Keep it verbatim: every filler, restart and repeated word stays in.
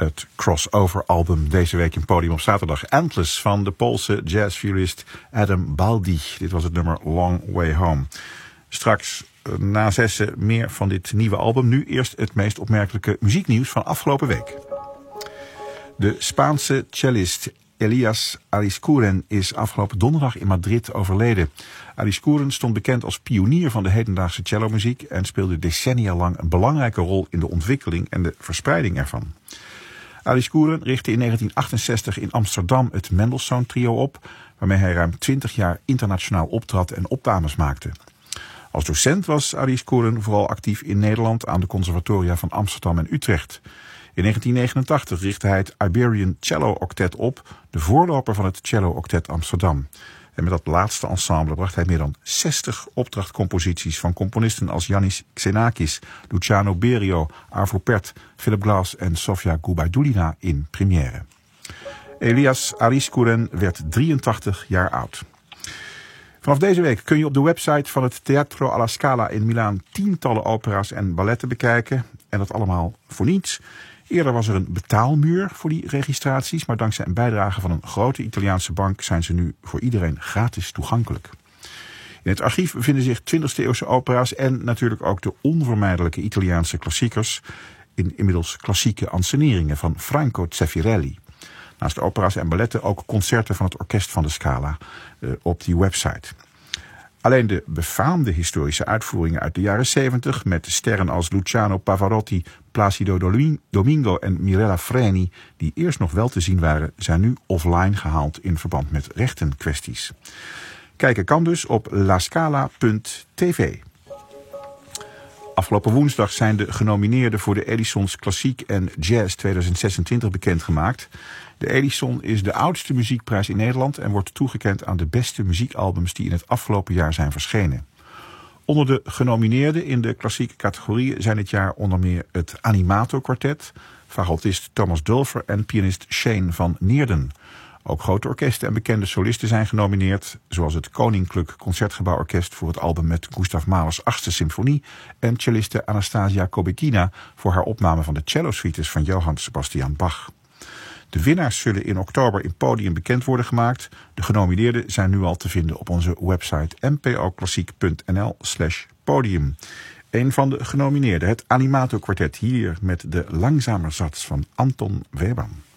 het crossover album deze week in Podium op zaterdag. Endless van de Poolse jazzviolist Adam Baldi. Dit was het nummer Long Way Home. Straks na zessen meer van dit nieuwe album. Nu eerst het meest opmerkelijke muzieknieuws van afgelopen week. De Spaanse cellist Elias Ariscuren is afgelopen donderdag in Madrid overleden. Ariscuren stond bekend als pionier van de hedendaagse cellomuziek en speelde decennia lang een belangrijke rol in de ontwikkeling en de verspreiding ervan. Ariscuren richtte in negentien achtenzestig in Amsterdam het Mendelssohn Trio op, waarmee hij ruim twintig jaar internationaal optrad en opnames maakte. Als docent was Ariscuren vooral actief in Nederland aan de conservatoria van Amsterdam en Utrecht. In negentien negenentachtig richtte hij het Iberian Cello Octet op, de voorloper van het Cello Octet Amsterdam. En met dat laatste ensemble bracht hij meer dan zestig opdrachtcomposities van componisten als Yannis Xenakis, Luciano Berio, Arvo Pärt, Philip Glass en Sofia Gubaidulina in première. Elias Ariscuren werd drieëntachtig jaar oud. Vanaf deze week kun je op de website van het Teatro alla Scala in Milaan tientallen opera's en balletten bekijken. En dat allemaal voor niets. Eerder was er een betaalmuur voor die registraties, maar dankzij een bijdrage van een grote Italiaanse bank zijn ze nu voor iedereen gratis toegankelijk. In het archief bevinden zich twintigste eeuwse opera's en natuurlijk ook de onvermijdelijke Italiaanse klassiekers in inmiddels klassieke anseneringen van Franco Zeffirelli. Naast opera's en balletten ook concerten van het orkest van de Scala uh, op die website. Alleen de befaamde historische uitvoeringen uit de jaren zeventig met sterren als Luciano Pavarotti, Placido Domingo en Mirella Freni, die eerst nog wel te zien waren, zijn nu offline gehaald in verband met rechtenkwesties. Kijken kan dus op lascala punt tv. Afgelopen woensdag zijn de genomineerden voor de Edisons Klassiek en Jazz tweeduizend zesentwintig bekendgemaakt. De Edison is de oudste muziekprijs in Nederland en wordt toegekend aan de beste muziekalbums die in het afgelopen jaar zijn verschenen. Onder de genomineerden in de klassieke categorie zijn dit jaar onder meer het Animato Quartet, fagotist Thomas Dulfer en pianist Shane van Neerden. Ook grote orkesten en bekende solisten zijn genomineerd, zoals het Koninklijk Concertgebouworkest voor het album met Gustav Mahlers achtste symfonie en celliste Anastasia Kobetina voor haar opname van de cello-suites van Johann Sebastian Bach. De winnaars zullen in oktober in Podium bekend worden gemaakt. De genomineerden zijn nu al te vinden op onze website n p o klassiek punt n l slash podium. Een van de genomineerden, het Animato Quartet, hier met de Langzamer Satz van Anton Webern.